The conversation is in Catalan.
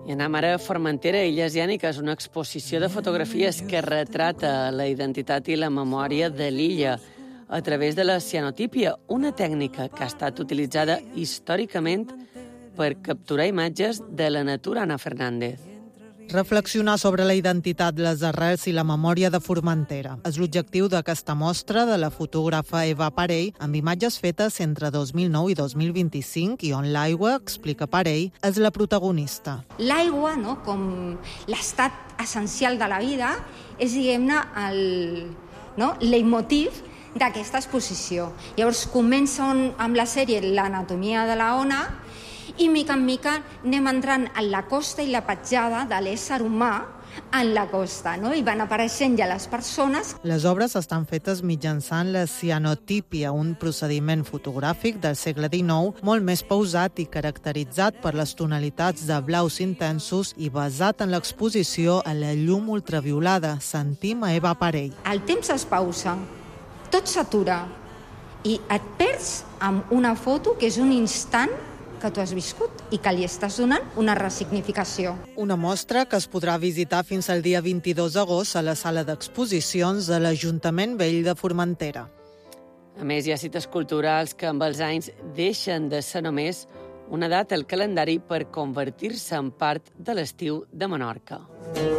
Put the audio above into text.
I anem ara a Formentera, Illes Llàniques, una exposició de fotografies que retrata la identitat i la memòria de l'illa a través de la cianotípia, una tècnica que ha estat utilitzada històricament per capturar imatges de la natura. Ana Fernández. Reflexionar sobre la identitat, les arrels i la memòria de Formentera és l'objectiu d'aquesta mostra de la fotògrafa Eva Parell, amb imatges fetes entre 2009 i 2025 i on l'aigua, explica Parell, és la protagonista. L'aigua, no, com l'estat essencial de la vida, és, diguem-ne, el leitmotiv d'aquesta exposició. Llavors comença amb la sèrie l'anatomia de la ona, i mica en mica anem entrant en la costa i la petjada de l'ésser humà en la costa, no? I van apareixent ja les persones. Les obres estan fetes mitjançant la cianotípia, un procediment fotogràfic del segle XIX molt més pausat i caracteritzat per les tonalitats de blaus intensos i basat en l'exposició a la llum ultraviolada. Sentim a Eva Parell. El temps es pausa, tot s'atura i et perds amb una foto que és un instant que tu has viscut i que li estàs donant una ressignificació. Una mostra que es podrà visitar fins al dia 22 d'agost a la sala d'exposicions de l'Ajuntament Vell de Formentera. A més, hi ha cites culturals que amb els anys deixen de ser només una data al calendari per convertir-se en part de l'estiu de Menorca.